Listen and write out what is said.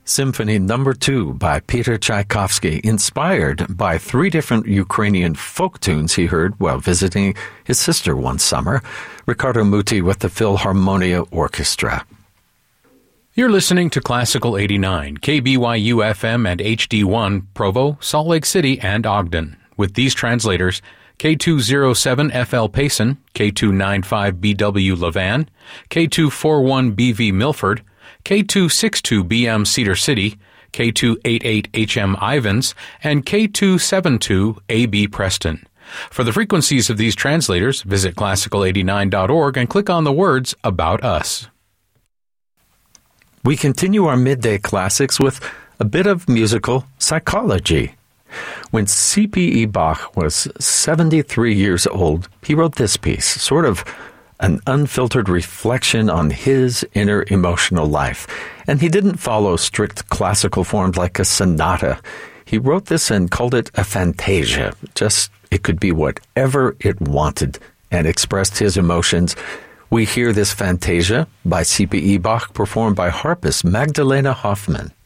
Symphony No. 2 by Peter Tchaikovsky, inspired by 3 different Ukrainian folk tunes he heard while visiting his sister one summer. Riccardo Muti with the Philharmonia Orchestra. You're listening to Classical 89, KBYU-FM and HD1, Provo, Salt Lake City, and Ogden. With these translators, K207FL Payson, K295BW Levan, K241BV Milford, K262BM Cedar City, K288HM Ivans, and K272AB Preston. For the frequencies of these translators, visit classical89.org and click on the words About Us. We continue our midday classics with a bit of musical psychology. When C.P.E. Bach was 73 years old, he wrote this piece, sort of an unfiltered reflection on his inner emotional life. And he didn't follow strict classical forms like a sonata. He wrote this and called it a fantasia. Just, it could be whatever it wanted and expressed his emotions. We hear this fantasia by C.P.E. Bach performed by harpist Magdalena Hoffman.